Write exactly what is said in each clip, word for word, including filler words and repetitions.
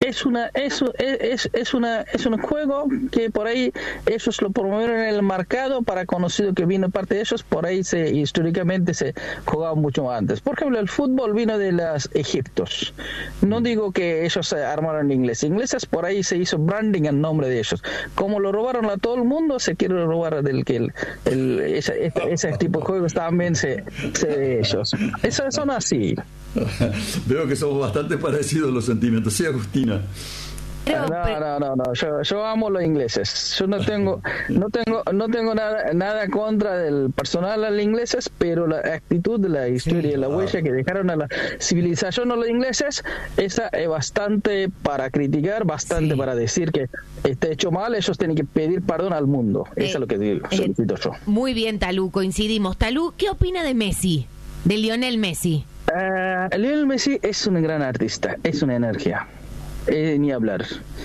es una es, es, es una es un juego que por ahí ellos lo promovieron en el mercado para conocido que vino parte de ellos, por ahí se históricamente se jugaba mucho antes. Por ejemplo, el fútbol vino de los egipcios. No digo que ellos se armaron inglés, ingleses, por ahí se hizo branding en nombre de ellos. Como lo robaron a todo el mundo, se quiere robar del que el, el ese, ese, ese tipo de juegos también se, se de ellos. Esos son así. Veo que somos bastante parecidos los sentimientos. Sí, Agustina. No, no, no, no. Yo, yo amo los ingleses. Yo no tengo, no tengo, no tengo nada, nada contra del personal a los ingleses, pero la actitud, la historia, sí, la huella que dejaron a la civilización a los ingleses, esa es bastante para criticar, bastante sí. para decir que está hecho mal. Ellos tienen que pedir perdón al mundo. Eh, Eso es lo que digo, eh, solicito yo. Muy bien, Talú, coincidimos. Talú, ¿qué opina de Messi, de Lionel Messi? Uh, Lionel Messi es un gran artista, es una energía. Eh, ni hablar,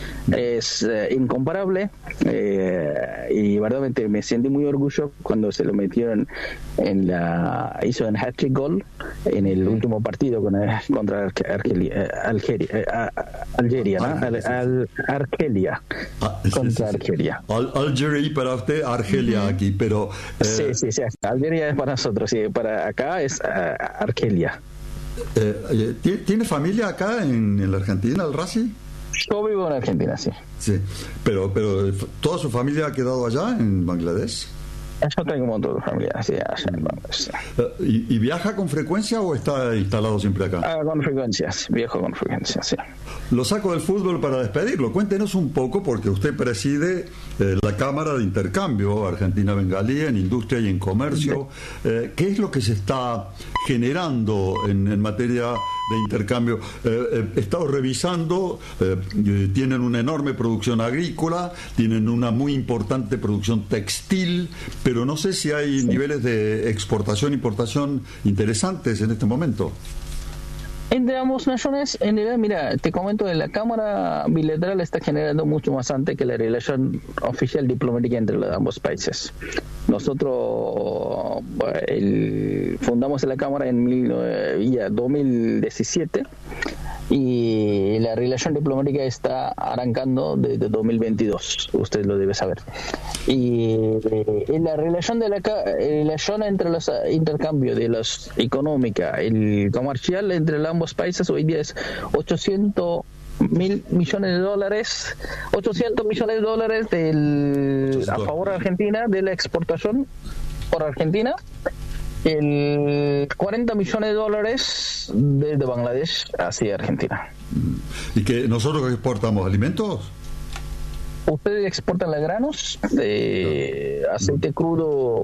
es eh, incomparable eh, y verdaderamente me sentí muy orgulloso cuando se lo metieron en la hizo en hat-trick goal en el último partido con el, contra Argelia, Algeria, Algeria, ¿no? Al, al, Argelia ah, contra sí, sí, sí. Argelia. Al, Algeria para usted, Argelia aquí, pero eh... sí, sí, sí, Algeria es para nosotros, sí, para acá es uh, Argelia. Eh, ¿Tiene familia acá en, en la Argentina, el Racing? Yo vivo en Argentina, sí. Sí, pero, pero ¿toda su familia ha quedado allá en Bangladesh? Yo tengo un montón de familia, sí, allá en Bangladesh. ¿Y, ¿Y viaja con frecuencia o está instalado siempre acá? Ah, con frecuencias, viajo con frecuencias, sí. Lo saco del fútbol para despedirlo. Cuéntenos un poco, porque usted preside eh, la Cámara de Intercambio Argentina-Bengalí en Industria y en Comercio. Eh, ¿Qué es lo que se está generando en, en materia de intercambio? Eh, eh, he estado revisando, eh, tienen una enorme producción agrícola, tienen una muy importante producción textil, pero no sé si hay sí. niveles de exportación e importación interesantes en este momento. Entre ambas naciones, en realidad, mira, te comento que la Cámara Bilateral está generando mucho más antes que la relación oficial diplomática entre los ambos países. Nosotros el, fundamos la Cámara en mil, ya, dos mil diecisiete y la relación diplomática está arrancando desde dos mil veintidós, usted lo debe saber. Y, y la relación de la relación entre los intercambios de los económica y comercial entre ambos países hoy día es ochocientos mil millones de dólares, ochocientos millones de dólares del, a favor de Argentina de la exportación por Argentina, el cuarenta millones de dólares desde Bangladesh hacia Argentina. ¿Y que nosotros exportamos alimentos? Ustedes exportan los granos, de aceite crudo,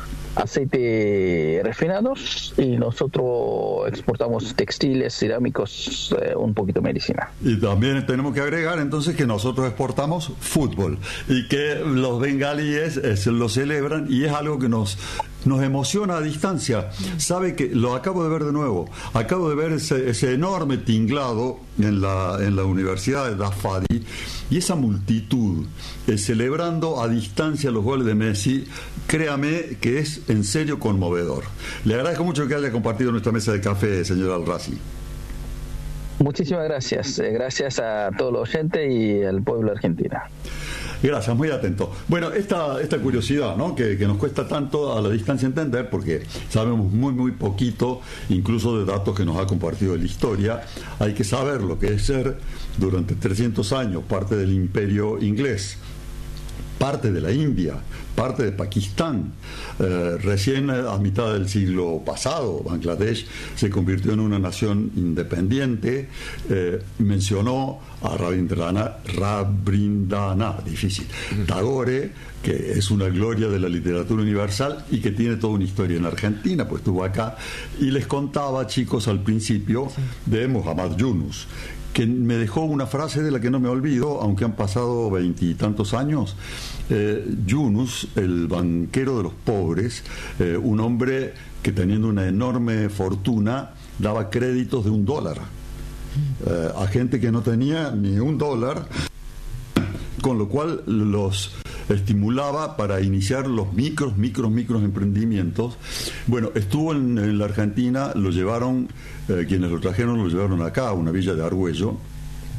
aceite refinados, y nosotros exportamos textiles, cerámicos, eh, un poquito de medicina. Y también tenemos que agregar entonces que nosotros exportamos fútbol y que los bengalíes eh, lo celebran, y es algo que nos nos emociona a distancia. Sabe que lo acabo de ver de nuevo, acabo de ver ese, ese enorme tinglado en la, en la Universidad de Dafadi, y esa multitud eh, celebrando a distancia los goles de Messi. Créame que es en serio conmovedor. Le agradezco mucho que haya compartido nuestra mesa de café, señor Al-Rasi. Muchísimas gracias, gracias a todos los oyentes y al pueblo argentino. Gracias, muy atento. Bueno, esta, esta curiosidad, ¿no?, que, que nos cuesta tanto a la distancia entender, porque sabemos muy, muy poquito, incluso de datos que nos ha compartido la historia. Hay que saber lo que es ser durante trescientos años parte del imperio inglés, parte de la India, parte de Pakistán. Eh, recién a mitad del siglo pasado, Bangladesh se convirtió en una nación independiente. Eh, mencionó a Rabindranath, Rabindranath, difícil, Tagore, que es una gloria de la literatura universal y que tiene toda una historia en Argentina, pues estuvo acá. Y les contaba, chicos, al principio de Muhammad Yunus, que me dejó una frase de la que no me olvido, aunque han pasado veintitantos años. Eh, Yunus, el banquero de los pobres, eh, un hombre que teniendo una enorme fortuna daba créditos de un dólar eh, a gente que no tenía ni un dólar, con lo cual los estimulaba para iniciar los micros, micros, micros emprendimientos. Bueno, estuvo en, en la Argentina, lo llevaron, eh, quienes lo trajeron lo llevaron acá, a una villa de Argüello,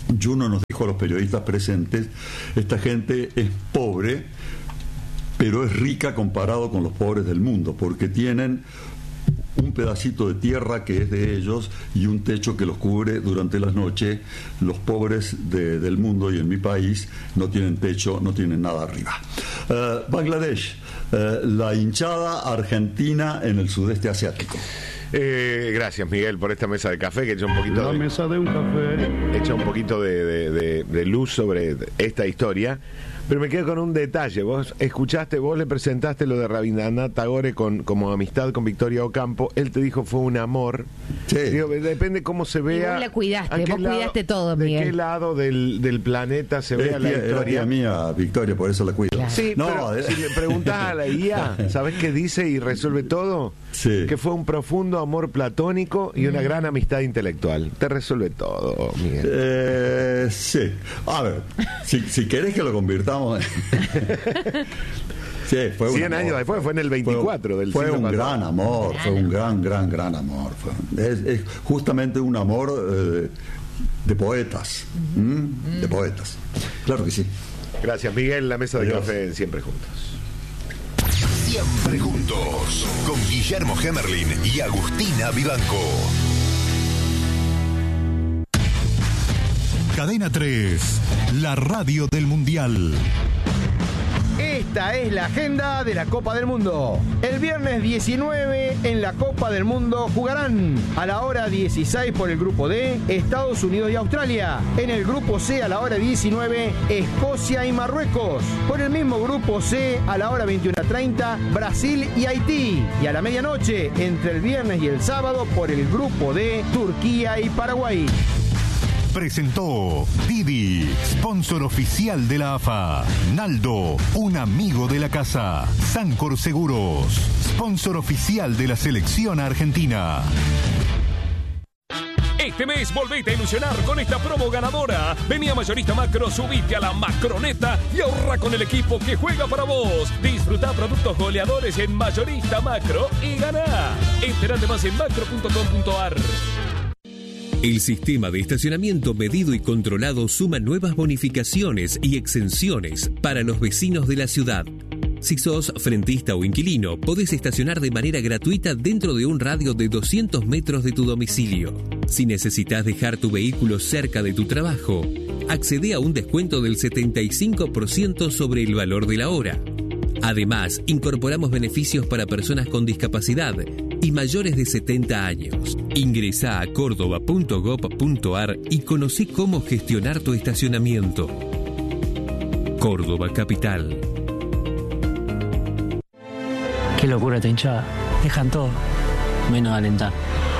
Juno nos dijo a los periodistas presentes, esta gente es pobre, pero es rica comparado con los pobres del mundo, porque tienen un pedacito de tierra que es de ellos y un techo que los cubre durante las noches. Los pobres de, del mundo y en mi país no tienen techo, no tienen nada arriba. Uh, Bangladesh, uh, la hinchada argentina en el sudeste asiático. Eh, gracias, Miguel, por esta mesa de café que echa un poquito la de, mesa de un café. echa un poquito de, de, de, de luz sobre esta historia. Pero me quedo con un detalle. Vos escuchaste, vos le presentaste lo de Rabindranath Tagore con, como amistad con Victoria Ocampo. Él te dijo fue un amor. Sí. Digo, depende cómo se vea. Y vos la cuidaste, ¿a qué vos lado- cuidaste todo, ¿De Miguel? qué lado del, del planeta se Es vea la tía- era historia? tía mía, Victoria, por eso la cuido. Claro. Sí, No, pero eh. si le preguntás a la guía, ¿sabés qué dice y resuelve todo? Sí. Que fue un profundo amor platónico y una gran amistad intelectual. Te resuelve todo, Miguel. Eh, sí. A ver, si, si querés que lo convirtamos en... Sí, fue un Cien amor. años después, fue en el veinticuatro Fue- del Fue siglo un pasado. gran amor, fue un gran, gran, gran amor. Fue- es, es justamente un amor eh, de poetas. ¿Mm? De poetas. Claro que sí. Gracias, Miguel. La mesa de Adiós. café en Siempre Juntos. Siempre juntos, con Guillermo Hemerlin y Agustina Vivanco. Cadena tres, la radio del Mundial. Esta es la agenda de la Copa del Mundo. El viernes diecinueve en la Copa del Mundo jugarán a la hora dieciséis por el grupo D, Estados Unidos y Australia. En el grupo C a la hora diecinueve, Escocia y Marruecos. Por el mismo grupo C a la hora veintiuno treinta, Brasil y Haití. Y a la medianoche, entre el viernes y el sábado, por el grupo D, Turquía y Paraguay. Presentó Didi, sponsor oficial de la A F A. Naldo, un amigo de la casa. Sancor Seguros, sponsor oficial de la selección argentina. Este mes volvete a ilusionar con esta promo ganadora. Vení a Mayorista Macro, subite a la Macroneta y ahorra con el equipo que juega para vos. Disfruta productos goleadores en Mayorista Macro y ganá. Entérate más en macro punto com punto ar. El sistema de estacionamiento medido y controlado suma nuevas bonificaciones y exenciones para los vecinos de la ciudad. Si sos frentista o inquilino, podés estacionar de manera gratuita dentro de un radio de doscientos metros de tu domicilio. Si necesitas dejar tu vehículo cerca de tu trabajo, accede a un descuento del setenta y cinco por ciento sobre el valor de la hora. Además, incorporamos beneficios para personas con discapacidad y mayores de setenta años. Ingresá a córdoba punto gob punto ar y conocí cómo gestionar tu estacionamiento. Córdoba Capital. Qué locura esta hinchada. Dejan todo, menos alentar.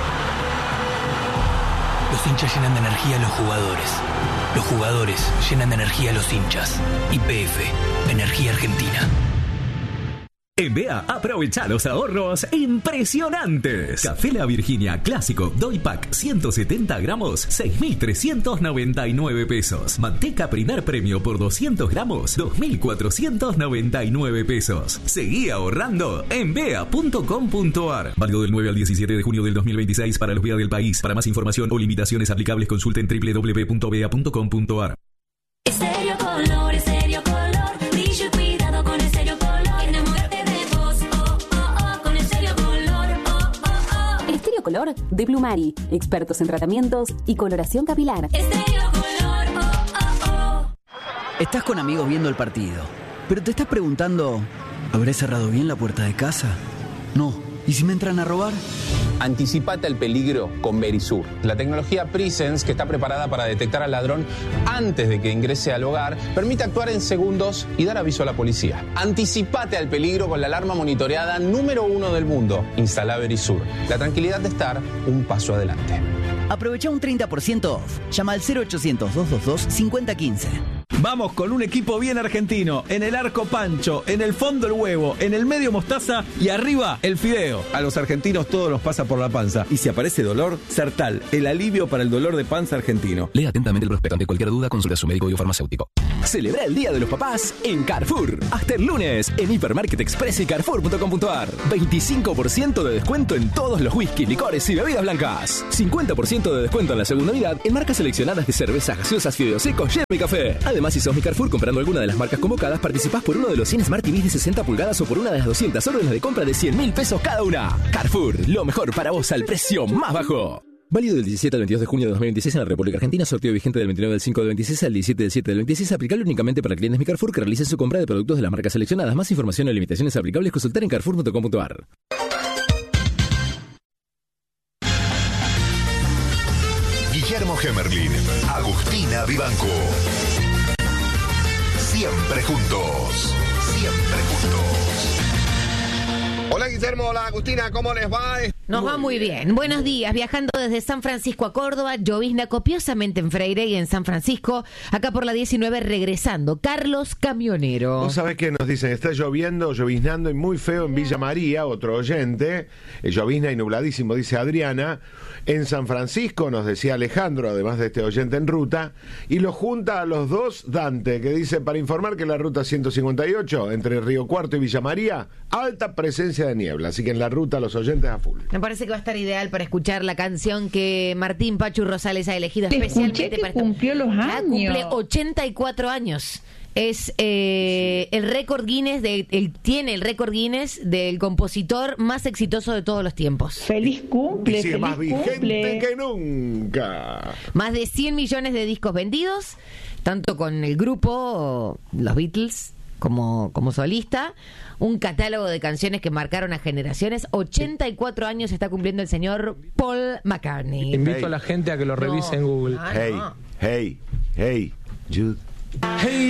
Los hinchas llenan de energía a los jugadores. Los jugadores llenan de energía a los hinchas. Y P F, Energía Argentina. En B E A, aprovecha los ahorros impresionantes. Café La Virginia Clásico Doy Pack ciento setenta gramos, seis mil trescientos noventa y nueve pesos. Manteca Primer Premio por doscientos gramos, dos mil cuatrocientos noventa y nueve pesos. Seguí ahorrando en bea punto com punto ar. Válido del nueve al diecisiete de junio del dos mil veintiséis para los B E A del país. Para más información o limitaciones aplicables, consulten doble u doble u doble u punto bea punto com punto ar. Estéreo Color, Estéreo Color, brillo y cuidado con Estéreo Color. Enamórate de vos, oh, oh, oh, con Estéreo Color, oh, oh, oh. Estéreo Color de Blumari, expertos en tratamientos y coloración capilar. Estéreo Color, oh, oh, oh. Estás con amigos viendo el partido, pero te estás preguntando, ¿habré cerrado bien la puerta de casa? No. ¿Y si me entran a robar? Anticipate al peligro con Verisur, la tecnología Presence que está preparada para detectar al ladrón antes de que ingrese al hogar, permite actuar en segundos y dar aviso a la policía. Anticipate al peligro con la alarma monitoreada número uno del mundo. Instala Verisur, la tranquilidad de estar un paso adelante. Aprovecha un treinta por ciento off. Llama al cero ochocientos, doscientos veintidós, cincuenta quince. Vamos con un equipo bien argentino. En el arco Pancho, en el fondo el huevo, en el medio mostaza y arriba el fideo. A los argentinos todo nos pasa por la panza. Y si aparece dolor, Sertal, el alivio para el dolor de panza argentino. Lea atentamente el prospecto. Ante cualquier duda, consulte a su médico o farmacéutico. Celebra el Día de los Papás en Carrefour. Hasta el lunes en Hipermarket Express y carrefour punto com punto ar. veinticinco por ciento de descuento en todos los whisky, licores y bebidas blancas. cincuenta por ciento de descuento en la segunda unidad en marcas seleccionadas de cervezas gaseosas, fideos secos, yerba y café. Además, si sos mi Carrefour comprando alguna de las marcas convocadas, participás por uno de los cien Smart T Vs de sesenta pulgadas o por una de las doscientas órdenes de compra de cien mil pesos cada una. Carrefour, lo mejor para vos al precio más bajo. Válido del diecisiete al veintidós de junio de dos mil veintiséis en la República Argentina. Sorteo vigente del veintinueve del cinco del veintiséis al diecisiete del siete del veintiséis. Aplicable únicamente para clientes Mi Carrefour que realicen su compra de productos de las marcas seleccionadas. Más información y limitaciones aplicables consultar en carrefour punto com punto ar. Guillermo Hemerlin, Agustina Vivanco. Siempre juntos. Siempre juntos. Hola Guillermo, hola Agustina, ¿cómo les va? Nos va muy bien. Buenos días. Viajando desde San Francisco a Córdoba, llovizna copiosamente en Freire y en San Francisco. Acá por la diecinueve regresando. Carlos Camionero. Vos sabés que nos dicen, está lloviendo, lloviznando y muy feo en Villa María, otro oyente. Eh, llovizna y nubladísimo, dice Adriana. En San Francisco, nos decía Alejandro, además de este oyente en ruta. Y lo junta a los dos Dante, que dice, para informar que la ruta ciento cincuenta y ocho, entre Río Cuarto y Villa María, alta presencia de niebla. Así que en la ruta los oyentes a full. Me parece que va a estar ideal para escuchar la canción que Martín Pachu Rosales ha elegido Te especialmente escuché que para esta- cumplió los Ah, años. cumple ochenta y cuatro años. Es eh, el récord Guinness, de, el, tiene el récord Guinness del compositor más exitoso de todos los tiempos. Feliz cumple, Y sigue feliz más vigente cumple. que nunca. Más de cien millones de discos vendidos, tanto con el grupo, los Beatles, como, como solista. Un catálogo de canciones que marcaron a generaciones. ochenta y cuatro años está cumpliendo el señor Paul McCartney. Invito a la gente a que lo revise en Google. Ah, Hey, no. hey, hey, Jude. Hey.